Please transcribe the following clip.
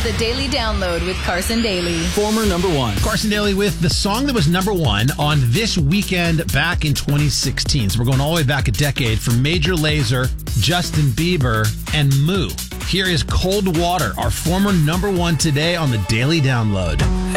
The Daily Download with Carson Daly. Former number one. Carson Daly with the song that was number one on This Weekend back in 2016. So we're going all the way back a decade for Major Lazer, Justin Bieber, and Moo. Here is Cold Water, our former number one today on the Daily Download.